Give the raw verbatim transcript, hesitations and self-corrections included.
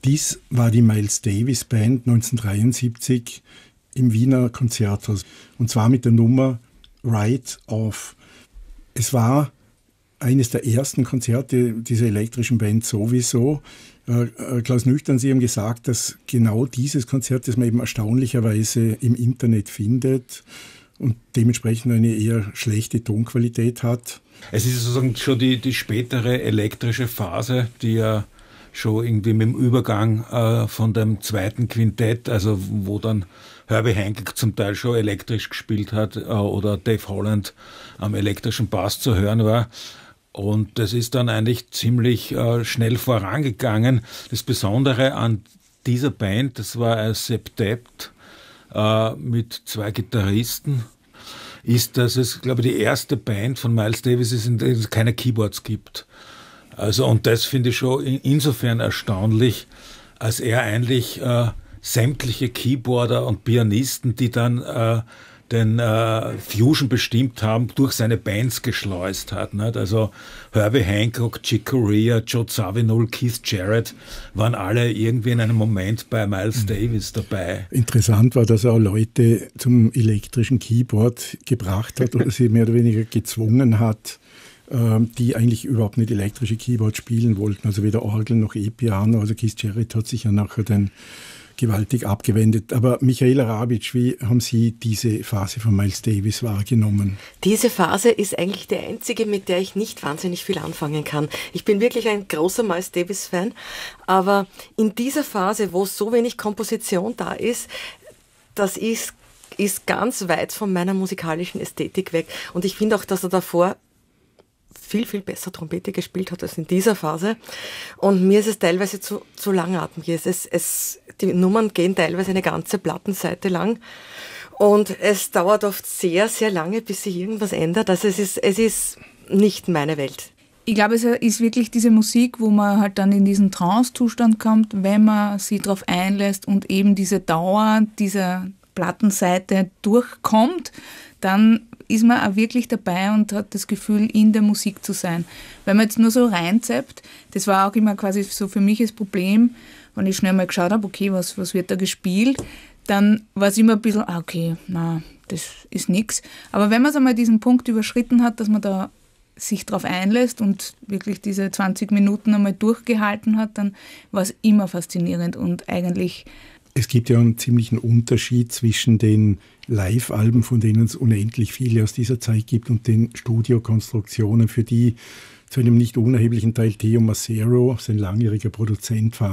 Dies war die Miles Davis Band neunzehnhundertdreiundsiebzig im Wiener Konzerthaus. Und zwar mit der Nummer Right Off. Es war eines der ersten Konzerte dieser elektrischen Band sowieso. Äh, Klaus Nüchtern, Sie haben gesagt, dass genau dieses Konzert, das man eben erstaunlicherweise im Internet findet und dementsprechend eine eher schlechte Tonqualität hat. Es ist sozusagen schon die, die spätere elektrische Phase, die ja schon irgendwie mit dem Übergang äh, von dem zweiten Quintett, also wo dann Herbie Hancock zum Teil schon elektrisch gespielt hat äh, oder Dave Holland am elektrischen Bass zu hören war. Und das ist dann eigentlich ziemlich äh, schnell vorangegangen. Das Besondere an dieser Band, das war ein Septett äh, mit zwei Gitarristen, ist, dass es, glaube ich, die erste Band von Miles Davis ist, in der es keine Keyboards gibt. Also, und das finde ich schon in, insofern erstaunlich, als er eigentlich äh, sämtliche Keyboarder und Pianisten, die dann äh, den äh, Fusion bestimmt haben, durch seine Bands geschleust hat. Nicht? Also Herbie Hancock, Chick Corea, Joe Zawinul, Keith Jarrett waren alle irgendwie in einem Moment bei Miles Davis dabei. Interessant war, dass er auch Leute zum elektrischen Keyboard gebracht hat oder sie mehr oder weniger gezwungen hat, die eigentlich überhaupt nicht elektrische Keyboard spielen wollten, also weder Orgel noch E-Piano. Also Keith Jarrett hat sich ja nachher dann gewaltig abgewendet. Aber Michaela Rabitsch, wie haben Sie diese Phase von Miles Davis wahrgenommen? Diese Phase ist eigentlich die einzige, mit der ich nicht wahnsinnig viel anfangen kann. Ich bin wirklich ein großer Miles Davis-Fan, aber in dieser Phase, wo so wenig Komposition da ist, das ist, ist ganz weit von meiner musikalischen Ästhetik weg. Und ich finde auch, dass er davor viel, viel besser Trompete gespielt hat als in dieser Phase. Und mir ist es teilweise zu, zu langatmig. Es, es, die Nummern gehen teilweise eine ganze Plattenseite lang. Und es dauert oft sehr, sehr lange, bis sich irgendwas ändert. Also es ist, es ist nicht meine Welt. Ich glaube, es ist wirklich diese Musik, wo man halt dann in diesen Trance-Zustand kommt, wenn man sich darauf einlässt und eben diese Dauer dieser Plattenseite durchkommt, dann ist man auch wirklich dabei und hat das Gefühl, in der Musik zu sein. Wenn man jetzt nur so reinzappt, das war auch immer quasi so für mich das Problem, wenn ich schnell mal geschaut habe, okay, was, was wird da gespielt, dann war es immer ein bisschen, ah, okay, na, das ist nix. Aber wenn man so mal diesen Punkt überschritten hat, dass man da sich darauf einlässt und wirklich diese zwanzig Minuten einmal durchgehalten hat, dann war es immer faszinierend und eigentlich... Es gibt ja einen ziemlichen Unterschied zwischen den Live-Alben, von denen es unendlich viele aus dieser Zeit gibt, und den Studiokonstruktionen, für die zu einem nicht unerheblichen Teil Theo Macero, sein langjähriger Produzent, war.